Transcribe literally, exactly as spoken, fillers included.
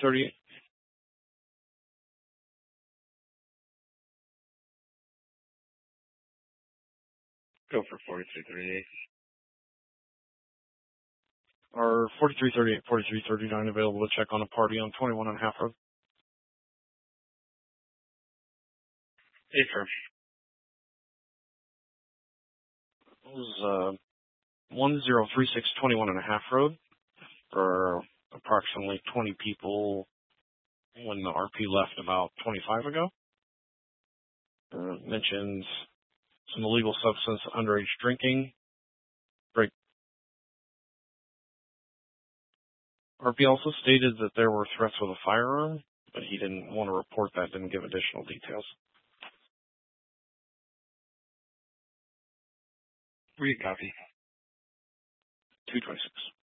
thirty-eight. Go for forty-three thirty-eight. Are forty-three thirty-eight, forty-three thirty-nine available to check on a party on twenty-one and a half road? Affirm. It was uh, one zero three six twenty-one and a half road for approximately twenty people when the R P left about twenty-five ago. Uh, mentions some illegal substance, underage drinking. Break. R P also stated that there were threats with a firearm, but he didn't want to report that, didn't give additional details. Read copy. two twenty-six.